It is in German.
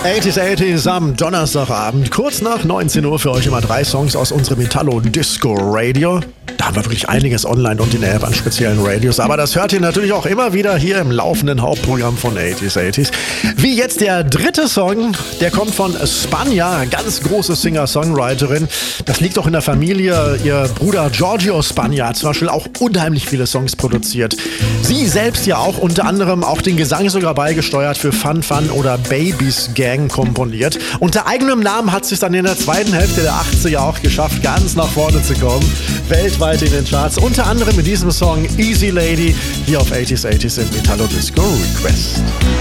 80s am Donnerstagabend, kurz nach 19 Uhr für euch immer 3 Songs aus unserem Italo Disco Radio. Da haben wir wirklich einiges online und in der App an speziellen Radios, aber das hört ihr natürlich auch immer wieder hier im laufenden Hauptprogramm von 80s. Wie jetzt der dritte Song, der kommt von Spanja, ganz große Singer-Songwriterin. Das liegt auch in der Familie. Ihr Bruder Giorgio Spanja hat zum Beispiel auch unheimlich viele Songs produziert. Sie selbst ja auch, unter anderem auch den Gesang sogar beigesteuert, für Fun Fun oder Babies Gang komponiert. Unter eigenem Namen hat sie es dann in der zweiten Hälfte der 80er auch geschafft, ganz nach vorne zu kommen. Weltweit in den Charts, unter anderem mit diesem Song Easy Lady, hier auf 80s im Italo Disco Request.